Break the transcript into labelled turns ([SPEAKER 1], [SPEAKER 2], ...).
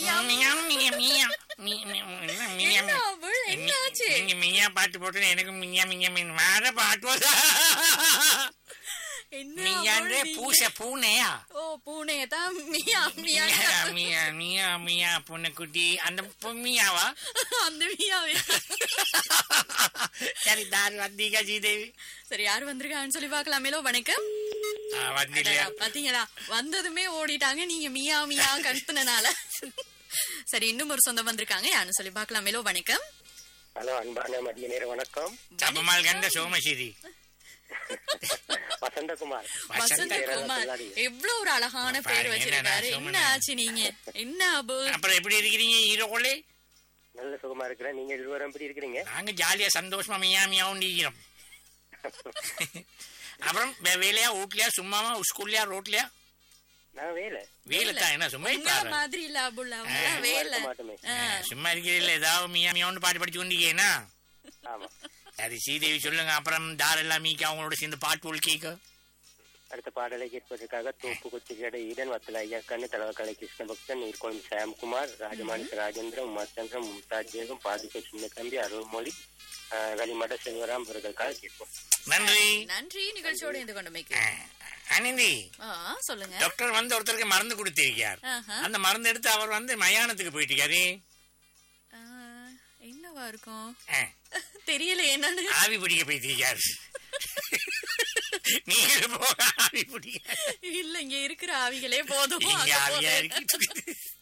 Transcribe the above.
[SPEAKER 1] என்னாச்சு?
[SPEAKER 2] நீங்க மியா பாட்டு போட்டு எனக்கு மியா மியா மீன் வேற பாட்டு மியாண்டே பூச பூனையா?
[SPEAKER 1] ஓ பூனையதான் மியா மியா
[SPEAKER 2] மியா மியா மியா பூனைக்குட்டி அந்த மியாவா?
[SPEAKER 1] அந்த மியாவே.
[SPEAKER 2] சரி தார் வந்தீங்க ஸ்ரீதேவி.
[SPEAKER 1] சரி யாரு வந்திருக்கான்னு சொல்லி பாக்கலாமேலோ. வணக்கம்.
[SPEAKER 2] வந்தீங்களா?
[SPEAKER 1] பாத்தீங்களா, வந்ததுமே ஓடிட்டாங்க நீங்க மியா மியா கத்துனனால. சரி இன்னும் ஒரு சொந்தம் வந்திருக்காங்க, யாருன்னு சொல்லி பாக்கலாமேலோ. வணக்கம்.
[SPEAKER 3] ஹலோ, அன்பான மதிய நேர வணக்கம்.
[SPEAKER 2] சபமால் கண்ட சோமஸ்ரீ
[SPEAKER 3] வசந்தகுமார்.
[SPEAKER 1] வசந்தகுமார் எவ்வளவு ஒரு அழகான பேர் வச்சிருக்காரு. என்ன ஆச்சு நீங்க? என்ன அபு?
[SPEAKER 2] அப்புறம் எப்படி இருக்கிறீங்க ஹீரோக்கோலே?
[SPEAKER 3] நல்ல சுகமா இருக்கிறேன். நீங்க இருவரும் எப்படி இருக்கிறீங்க?
[SPEAKER 2] நாங்க ஜாலியா சந்தோஷமா மியா மியாவும் நீக்கிறோம். அப்புறம் வேலையா வீட்லயா சும்மாவா ஸ்கூல்லயா ரோட்லயா?
[SPEAKER 3] நான்
[SPEAKER 2] வேலை தான். என்ன சும்மா
[SPEAKER 1] மாதிரி இல்ல அபுல்ல, வேலை
[SPEAKER 2] சும்மா இருக்கிறீங்களா? ஏதாவது மியா மியாவுன்னு பாட்டு படிச்சு கொண்டீங்கன்னா?
[SPEAKER 3] ஆமா.
[SPEAKER 2] சரி ஸ்ரீதேவி சொல்லுங்க. அப்புறம் தாரெல்லாம் மீக்கி அவங்களோட சேர்ந்து பாட்டு ஒழு கேட்க
[SPEAKER 3] அடுத்த பாடலை கேட்பதற்காக தோப்பு கொச்சிக்கடை ஈடன் வத்தல ஐயா கண்ணு தலைவர் கலை கிருஷ்ண பக்தன் நீர்கோளம் சாம்குமார் ராஜமாணிக்க ராஜேந்திரன் உமாச்சந்திரன் மும்தாஜ் பேகம் பாதிக்க சின்ன தம்பி அருள்மொழி வெளிமட செல்வராம் அவர்களுக்காக கேட்போம்.
[SPEAKER 2] நன்றி.
[SPEAKER 1] நன்றி நிகழ்ச்சியோடு இருந்து கொண்டமைக்கு.
[SPEAKER 2] அனிந்தி
[SPEAKER 1] சொல்லுங்க.
[SPEAKER 2] டாக்டர் வந்து ஒருத்தருக்கு மருந்து கொடுத்திருக்கார். அந்த மருந்து எடுத்து அவர் வந்து மயானத்துக்கு போயிட்டு
[SPEAKER 1] என்னவா இருக்கும் தெரியல. என்னன்னு
[SPEAKER 2] ஆவி பிடிக்க போயிட்டிருக்காரு. நீங்க போக ஆவி பிடிக்க
[SPEAKER 1] இல்ல, இங்க இருக்கிற ஆவிகளே போதும்.
[SPEAKER 2] ஆவியா இருக்கு.